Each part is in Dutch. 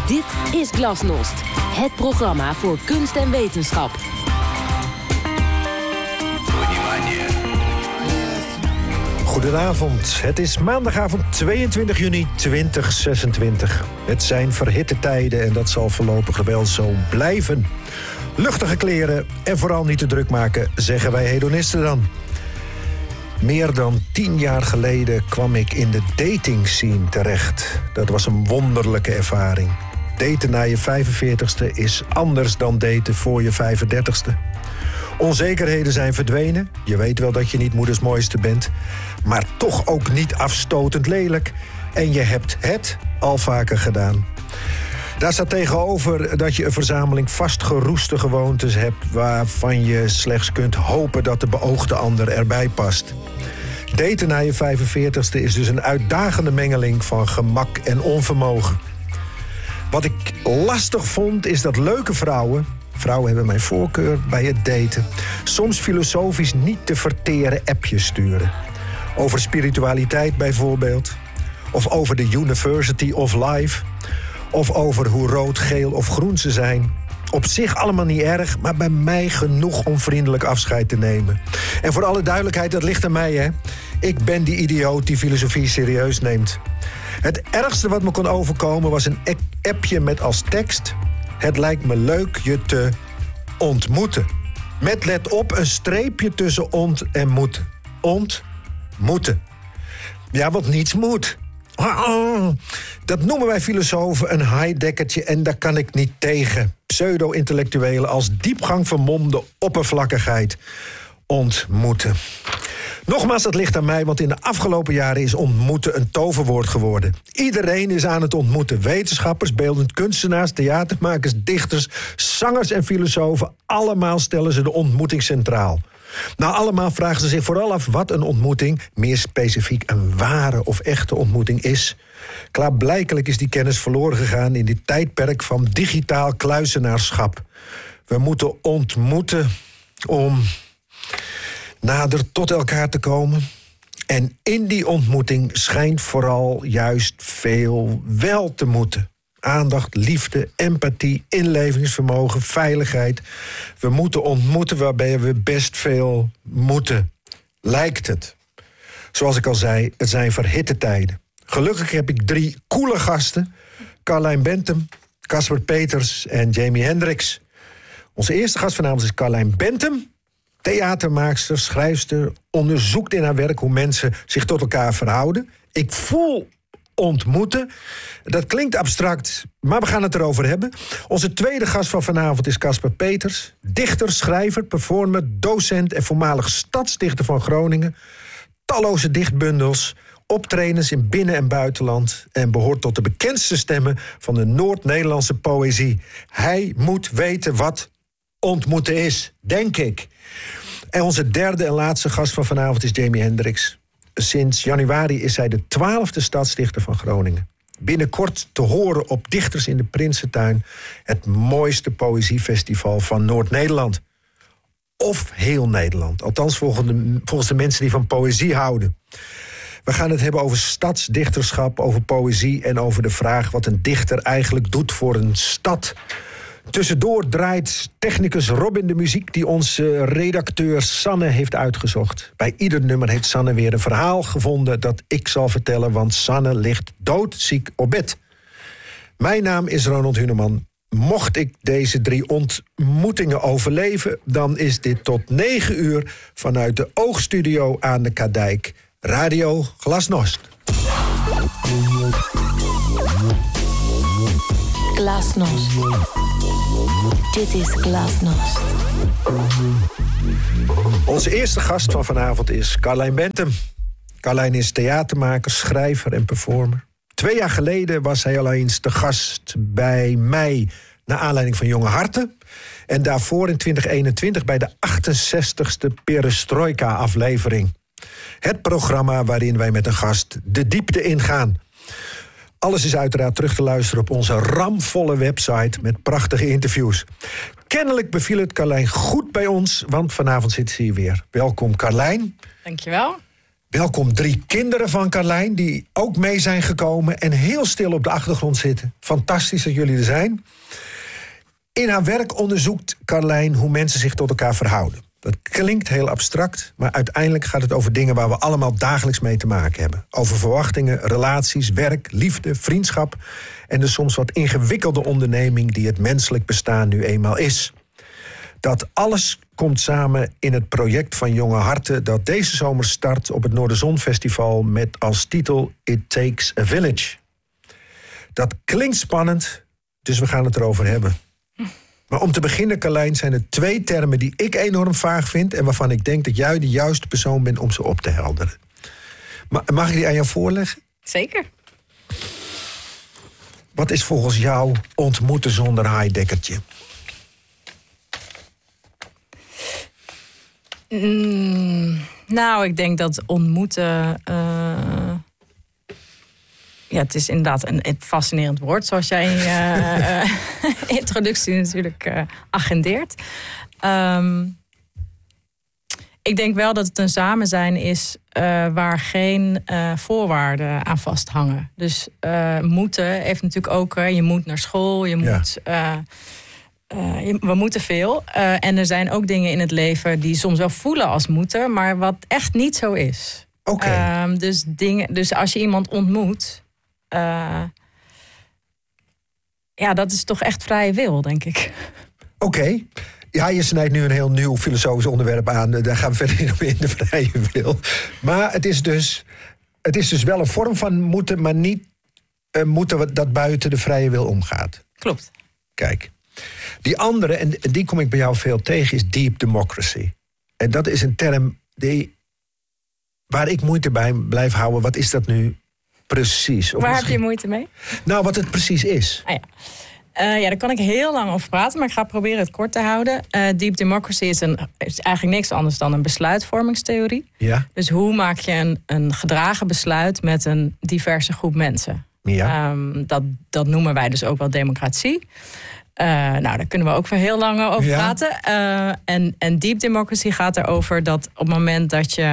Dit is Glasnost, het programma voor kunst en wetenschap. Goedenavond, het is maandagavond 22 juni 2026. Het zijn verhitte tijden en dat zal voorlopig wel zo blijven. Luchtige kleren en vooral niet te druk maken, zeggen wij hedonisten dan. Meer dan 10 jaar geleden kwam ik in de dating scene terecht. Dat was een wonderlijke ervaring. Daten na je 45ste is anders dan daten voor je 35ste. Onzekerheden zijn verdwenen. Je weet wel dat je niet moeders mooiste bent. Maar toch ook niet afstotend lelijk. En je hebt het al vaker gedaan. Daar staat tegenover dat je een verzameling vastgeroeste gewoontes hebt, waarvan je slechts kunt hopen dat de beoogde ander erbij past. Daten na je 45ste is dus een uitdagende mengeling van gemak en onvermogen. Wat ik lastig vond is dat leuke vrouwen hebben mijn voorkeur bij het daten, soms filosofisch niet te verteren appjes sturen. Over spiritualiteit bijvoorbeeld. Of over de University of Life. Of over hoe rood, geel of groen ze zijn. Op zich allemaal niet erg, maar bij mij genoeg om vriendelijk afscheid te nemen. En voor alle duidelijkheid, dat ligt aan mij, hè. Ik ben die idioot die filosofie serieus neemt. Het ergste wat me kon overkomen was een appje met als tekst: het lijkt me leuk je te ontmoeten. Met, let op, een streepje tussen ont en moet. Ontmoeten. Ja, want niets moet. Dat noemen wij filosofen een high-dekkertje en daar kan ik niet tegen. Pseudo-intellectuelen als diepgang vermomde oppervlakkigheid. Ontmoeten. Nogmaals, dat ligt aan mij, want in de afgelopen jaren is ontmoeten een toverwoord geworden. Iedereen is aan het ontmoeten. Wetenschappers, beeldend kunstenaars, theatermakers, dichters, zangers en filosofen. Allemaal stellen ze de ontmoeting centraal. Nou, allemaal vragen ze zich vooral af wat een ontmoeting, meer specifiek een ware of echte ontmoeting is. Klaarblijkelijk is die kennis verloren gegaan in dit tijdperk van digitaal kluizenaarschap. We moeten ontmoeten om nader tot elkaar te komen. En in die ontmoeting schijnt vooral juist veel wel te moeten. Aandacht, liefde, empathie, inlevingsvermogen, veiligheid. We moeten ontmoeten waarbij we best veel moeten. Lijkt het. Zoals ik al zei, het zijn verhitte tijden. Gelukkig heb ik 3 coole gasten. Carlijn Bentham, Caspar Peters en Jimi Hendrix. Onze eerste gast vanavond is Carlijn Bentham. Theatermaakster, schrijfster, onderzoekt in haar werk hoe mensen zich tot elkaar verhouden. Ik voel ontmoeten. Dat klinkt abstract, maar we gaan het erover hebben. Onze tweede gast van vanavond is Caspar Peters. Dichter, schrijver, performer, docent en voormalig stadsdichter van Groningen. Talloze dichtbundels, optredens in binnen- en buitenland en behoort tot de bekendste stemmen van de Noord-Nederlandse poëzie. Hij moet weten wat ontmoeten is, denk ik. En onze derde en laatste gast van vanavond is Jimi Hendrix. Sinds januari is hij de 12e stadsdichter van Groningen. Binnenkort te horen op Dichters in de Prinsentuin, het mooiste poëziefestival van Noord-Nederland. Of heel Nederland, althans volgens de mensen die van poëzie houden. We gaan het hebben over stadsdichterschap, over poëzie en over de vraag wat een dichter eigenlijk doet voor een stad. Tussendoor draait technicus Robin de muziek die onze redacteur Sanne heeft uitgezocht. Bij ieder nummer heeft Sanne weer een verhaal gevonden dat ik zal vertellen, want Sanne ligt doodziek op bed. Mijn naam is Ronald Huneman. Mocht ik deze 3 ontmoetingen overleven, dan is dit tot 9 uur vanuit de Oogstudio aan de Kadijk. Radio Glasnost. Glasnost. Dit is Glasnost. Onze eerste gast van vanavond is Carlijn Bentham. Carlijn is theatermaker, schrijver en performer. 2 jaar geleden was hij al eens te gast bij mij naar aanleiding van Jonge Harten. En daarvoor in 2021 bij de 68ste Perestroika-aflevering. Het programma waarin wij met een gast de diepte ingaan. Alles is uiteraard terug te luisteren op onze ramvolle website met prachtige interviews. Kennelijk beviel het Carlijn goed bij ons, want vanavond zit ze hier weer. Welkom Carlijn. Dankjewel. Welkom 3 kinderen van Carlijn die ook mee zijn gekomen en heel stil op de achtergrond zitten. Fantastisch dat jullie er zijn. In haar werk onderzoekt Carlijn hoe mensen zich tot elkaar verhouden. Dat klinkt heel abstract, maar uiteindelijk gaat het over dingen waar we allemaal dagelijks mee te maken hebben. Over verwachtingen, relaties, werk, liefde, vriendschap en de soms wat ingewikkelde onderneming die het menselijk bestaan nu eenmaal is. Dat alles komt samen in het project van Jonge Harten dat deze zomer start op het Noorderzon-festival met als titel It Takes a Village. Dat klinkt spannend, dus we gaan het erover hebben. Maar om te beginnen, Carlijn, zijn er 2 termen die ik enorm vaag vind en waarvan ik denk dat jij de juiste persoon bent om ze op te helderen. Mag ik die aan jou voorleggen? Zeker. Wat is volgens jou ontmoeten zonder haaidekkertje? Nou, ik denk dat ontmoeten... Ja, het is inderdaad een fascinerend woord, zoals jij in je introductie natuurlijk agendeert. Ik denk wel dat het een samen zijn is waar geen voorwaarden aan vasthangen. Dus moeten heeft natuurlijk ook... je moet naar school, je moet... we moeten veel. En er zijn ook dingen in het leven die soms wel voelen als moeten, maar wat echt niet zo is. Oké. Dus als je iemand ontmoet... ja, dat is toch echt vrije wil, denk ik. Oké. Ja, je snijdt nu een heel nieuw filosofisch onderwerp aan. Daar gaan we verder in op in de vrije wil. Maar het is dus wel een vorm van moeten, maar niet moeten dat buiten de vrije wil omgaat. Klopt. Kijk. Die andere, en die kom ik bij jou veel tegen, is deep democracy. En dat is een term waar ik moeite bij blijf houden. Wat is dat nu precies? Waar heb je moeite mee? Nou, wat het precies is. Ah, ja. Daar kan ik heel lang over praten, maar ik ga proberen het kort te houden. Deep democracy is eigenlijk niks anders dan een besluitvormingstheorie. Ja. Dus hoe maak je een gedragen besluit met een diverse groep mensen? Ja. Dat noemen wij dus ook wel democratie. Nou, daar kunnen we ook weer heel lang over praten. En deep democracy gaat erover dat op het moment dat je...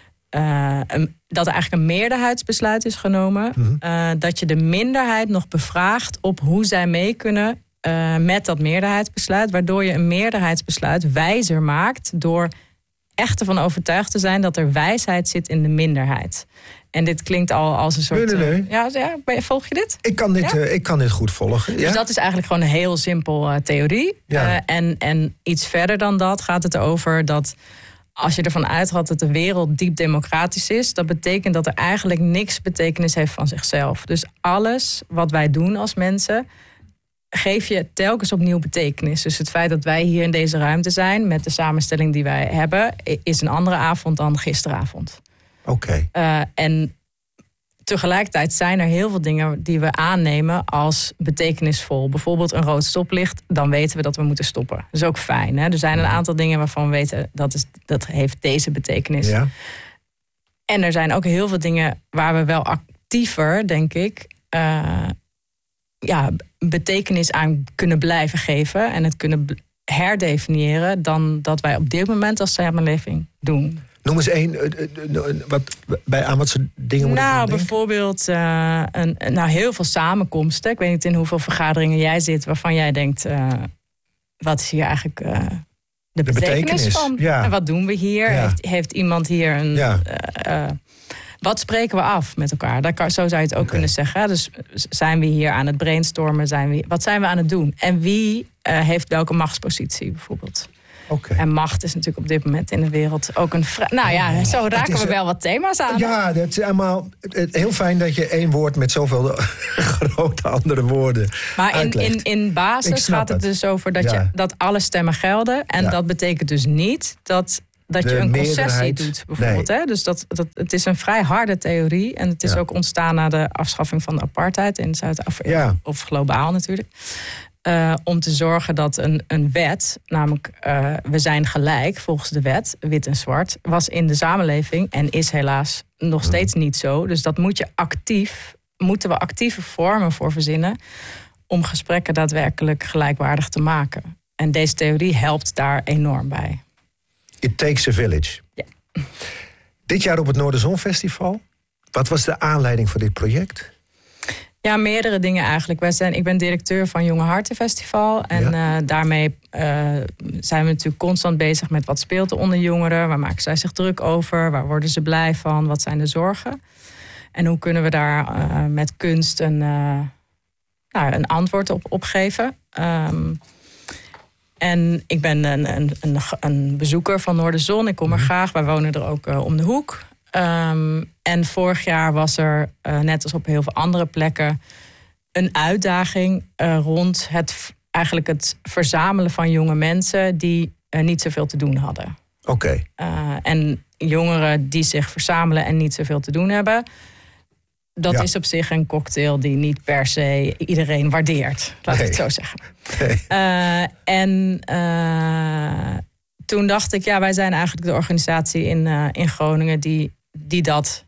dat er eigenlijk een meerderheidsbesluit is genomen... dat je de minderheid nog bevraagt op hoe zij mee kunnen met dat meerderheidsbesluit... waardoor je een meerderheidsbesluit wijzer maakt... door echt ervan overtuigd te zijn dat er wijsheid zit in de minderheid. En dit klinkt al als een soort... Nee. Volg je dit? Ik kan dit goed volgen. Dus dat is eigenlijk gewoon een heel simpel theorie. Ja. En iets verder dan dat gaat het erover dat... als je ervan uitgaat dat de wereld diep democratisch is... dat betekent dat er eigenlijk niks betekenis heeft van zichzelf. Dus alles wat wij doen als mensen... geef je telkens opnieuw betekenis. Dus het feit dat wij hier in deze ruimte zijn... met de samenstelling die wij hebben... is een andere avond dan gisteravond. Oké. En tegelijkertijd zijn er heel veel dingen die we aannemen als betekenisvol. Bijvoorbeeld een rood stoplicht, dan weten we dat we moeten stoppen. Dat is ook fijn. Hè? Er zijn een aantal dingen waarvan we weten dat heeft deze betekenis. Ja. En er zijn ook heel veel dingen waar we wel actiever, denk ik... betekenis aan kunnen blijven geven... en het kunnen herdefiniëren... dan dat wij op dit moment als samenleving doen. Noem eens aan wat soort dingen moet ik aan denken? Bijvoorbeeld heel veel samenkomsten. Ik weet niet in hoeveel vergaderingen jij zit... waarvan jij denkt, wat is hier eigenlijk de betekenis van? Ja. En wat doen we hier? Ja. Heeft iemand hier een... wat spreken we af met elkaar? Zo zou je het ook kunnen zeggen. Dus zijn we hier aan het brainstormen? Wat zijn we aan het doen? En wie heeft welke machtspositie bijvoorbeeld? Okay. En macht is natuurlijk op dit moment in de wereld ook een... zo raken we wel wat thema's aan. Ja, dat is allemaal heel fijn dat je één woord met zoveel grote andere woorden maar in basis gaat het dus over dat alle stemmen gelden. En dat betekent dus niet dat je een concessie doet, bijvoorbeeld. Nee. Hè? Dus het is een vrij harde theorie. En het is ook ontstaan na de afschaffing van de apartheid in Zuid-Afrika. Ja. Of globaal natuurlijk. Om te zorgen dat een wet, namelijk we zijn gelijk volgens de wet, wit en zwart, was in de samenleving en is helaas nog steeds niet zo. Dus dat moeten we actieve vormen voor verzinnen om gesprekken daadwerkelijk gelijkwaardig te maken. En deze theorie helpt daar enorm bij. It takes a village. Ja. Dit jaar op het Noorderzon-festival. Wat was de aanleiding voor dit project? Ja, meerdere dingen eigenlijk. Ik ben directeur van Jonge Harten Festival. En daarmee zijn we natuurlijk constant bezig met wat speelt er onder jongeren. Waar maken zij zich druk over? Waar worden ze blij van? Wat zijn de zorgen? En hoe kunnen we daar met kunst een antwoord op geven? En ik ben een bezoeker van Noorderzon. Ik kom er graag. Wij wonen er ook om de hoek. En vorig jaar was er, net als op heel veel andere plekken, een uitdaging rond het verzamelen van jonge mensen die niet zoveel te doen hadden. Oké. En jongeren die zich verzamelen en niet zoveel te doen hebben, dat is op zich een cocktail die niet per se iedereen waardeert. Laat ik het zo zeggen. Toen dacht ik, wij zijn eigenlijk de organisatie in Groningen die dat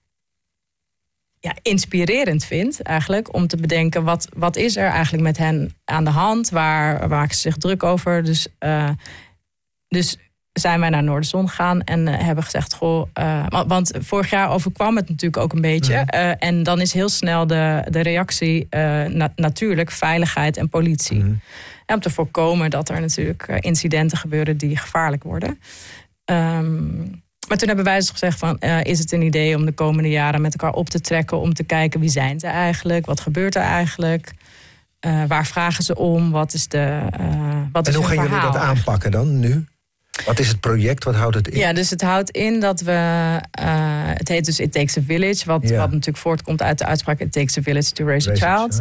inspirerend vindt eigenlijk. Om te bedenken, wat is er eigenlijk met hen aan de hand? Waar maken ze zich druk over? Dus zijn wij naar Noorderzon gegaan en hebben gezegd, want vorig jaar overkwam het natuurlijk ook een beetje. En dan is heel snel de reactie natuurlijk veiligheid en politie. En om te voorkomen dat er natuurlijk incidenten gebeuren die gevaarlijk worden. Maar toen hebben wij dus gezegd van, is het een idee om de komende jaren met elkaar op te trekken, om te kijken wie zijn ze eigenlijk, wat gebeurt er eigenlijk, waar vragen ze om, wat is hun verhaal. En hoe gaan jullie dat aanpakken dan nu? Wat is het project? Wat houdt het in? Ja, dus het houdt in dat we... het heet dus It Takes a Village. Wat natuurlijk voortkomt uit de uitspraak It Takes a Village to Raise a Child.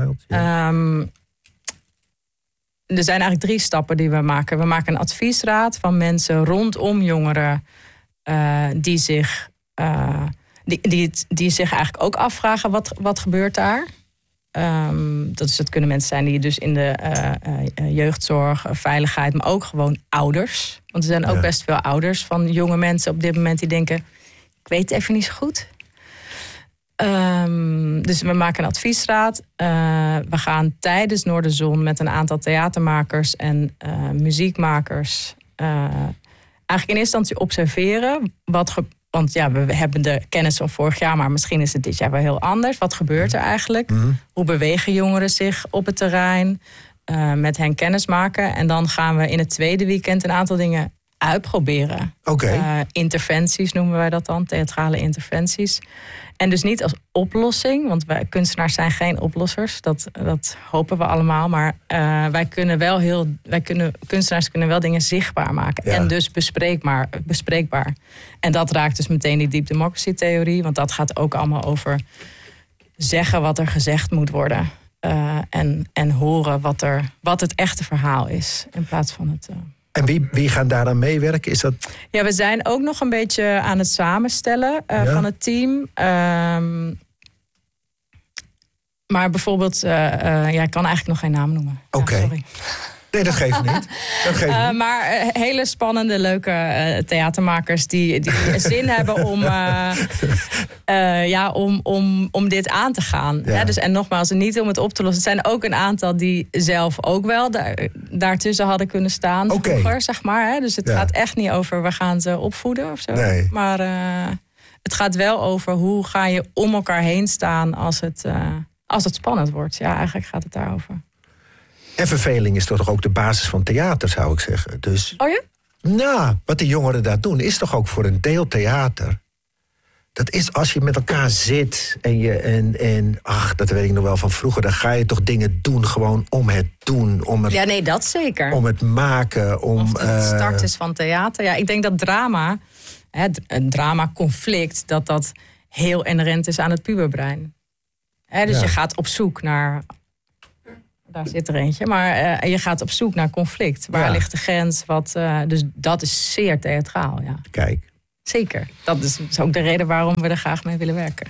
Er zijn eigenlijk 3 stappen die we maken. We maken een adviesraad van mensen rondom jongeren die zich eigenlijk ook afvragen wat gebeurt daar. Dat kunnen mensen zijn die dus in de jeugdzorg, veiligheid, maar ook gewoon ouders. Want er zijn ook best veel ouders van jonge mensen op dit moment die denken, ik weet het even niet zo goed. Dus we maken een adviesraad. We gaan tijdens Noorderzon met een aantal theatermakers en muziekmakers eigenlijk in eerste instantie observeren want we hebben de kennis van vorig jaar, maar misschien is het dit jaar wel heel anders. Wat gebeurt er eigenlijk? Hoe bewegen jongeren zich op het terrein? Met hen kennis maken. En dan gaan we in het tweede weekend een aantal dingen uitproberen. Interventies noemen wij dat dan, theatrale interventies. En dus niet als oplossing, want wij kunstenaars zijn geen oplossers. Dat hopen we allemaal. Maar kunstenaars kunnen wel dingen zichtbaar maken. Ja. En dus bespreekbaar. En dat raakt dus meteen die deep democracy theorie. Want dat gaat ook allemaal over zeggen wat er gezegd moet worden. En horen wat het echte verhaal is. In plaats van het... En wie gaan daaraan meewerken? Is dat... Ja, we zijn ook nog een beetje aan het samenstellen van het team. Maar bijvoorbeeld, ik kan eigenlijk nog geen naam noemen. Oké. Ja, sorry. Nee, dat geeft niet. Maar hele spannende, leuke theatermakers die zin hebben om dit aan te gaan. Ja. Dus, en nogmaals, niet om het op te lossen. Het zijn ook een aantal die zelf ook wel daartussen hadden kunnen staan vroeger, zeg maar. Hè? Dus het gaat echt niet over we gaan ze opvoeden of zo. Nee. Maar het gaat wel over hoe ga je om elkaar heen staan als het spannend wordt. Ja, eigenlijk gaat het daarover. En verveling is toch ook de basis van theater, zou ik zeggen. Dus, oh ja? Nou, wat die jongeren daar doen, is toch ook voor een deel theater. Dat is als je met elkaar zit dat weet ik nog wel van vroeger, dan ga je toch dingen doen gewoon om het doen. Dat zeker. Om het maken. Of het start is van theater. Ja, ik denk dat drama, een drama-conflict, dat heel inherent is aan het puberbrein. Dus je gaat op zoek naar... Daar zit er eentje. Maar je gaat op zoek naar conflict. Waar ligt de grens? Dus dat is zeer theatraal, ja. Kijk. Zeker. Dat is ook de reden waarom we er graag mee willen werken.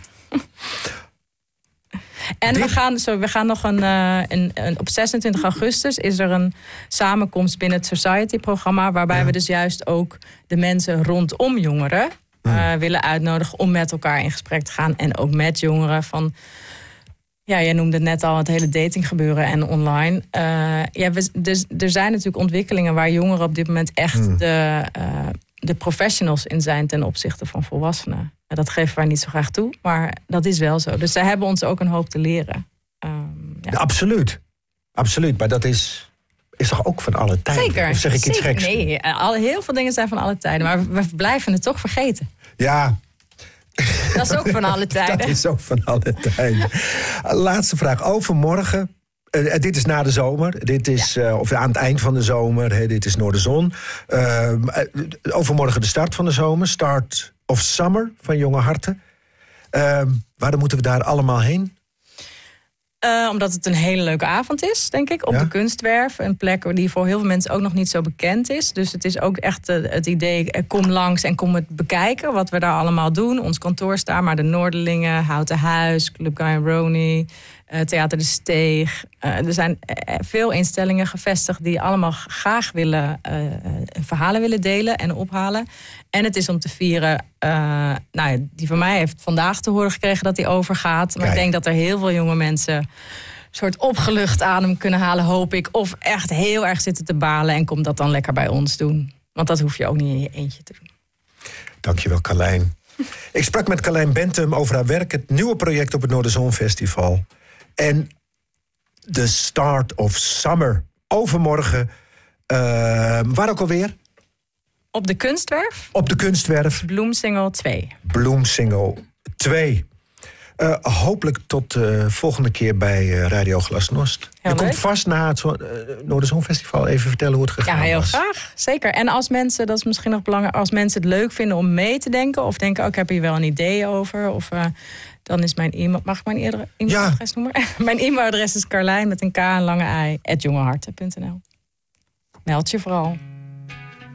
En we gaan nog op 26 augustus is er een samenkomst binnen het Society-programma... waarbij we dus juist ook de mensen rondom jongeren willen uitnodigen... om met elkaar in gesprek te gaan. En ook met jongeren van... Ja, jij noemde het net al, het hele datinggebeuren en online. Er zijn natuurlijk ontwikkelingen waar jongeren op dit moment echt de professionals in zijn ten opzichte van volwassenen. Dat geven wij niet zo graag toe, maar dat is wel zo. Dus zij hebben ons ook een hoop te leren. Ja, absoluut. Absoluut, maar dat is toch ook van alle tijden? Zeker. Of zeg ik iets geks? Nee, heel veel dingen zijn van alle tijden, maar we blijven het toch vergeten. Ja. Dat is ook van alle tijden. Dat is ook van alle tijden. Laatste vraag. Overmorgen. Dit is na de zomer. Dit is of aan het eind van de zomer. Dit is Noorderzon. Overmorgen de start van de zomer. Start of Summer van Jonge Harten. Waar moeten we daar allemaal heen? Omdat het een hele leuke avond is, denk ik. Op de Kunstwerf. Een plek die voor heel veel mensen ook nog niet zo bekend is. Dus het is ook echt het idee, kom langs en kom het bekijken. Wat we daar allemaal doen. Ons kantoor staat, maar de Noorderlingen, Houten Huis, Club Guy Roney, Theater de Steeg. Er zijn veel instellingen gevestigd die allemaal graag verhalen willen delen en ophalen. En het is om te vieren, die van mij heeft vandaag te horen gekregen dat hij overgaat. Maar ik denk dat er heel veel jonge mensen een soort opgelucht adem kunnen halen, hoop ik. Of echt heel erg zitten te balen en kom dat dan lekker bij ons doen. Want dat hoef je ook niet in je eentje te doen. Dankjewel, Carlijn. Ik sprak met Carlijn Bentum over haar werk, het nieuwe project op het Noorderzon Festival. En de start of summer. Overmorgen. Waar ook alweer? Op de Kunstwerf. Op de Kunstwerf. Bloemsingel 2. Bloemsingel 2. Hopelijk tot de volgende keer bij Radio Glasnost. Je komt vast na het Noorderzon-festival even vertellen hoe het gegaan was. Ja, heel graag. Zeker. En als mensen, dat is misschien nog belangrijk, als mensen het leuk vinden om mee te denken, of denken, ik heb hier wel een idee over, of dan is mijn e-mail. Mag ik mijn e-mailadres noemen? Mijn e-mailadres is Carlijn met een K en lange I @jongeharten.nl. Meld je vooral.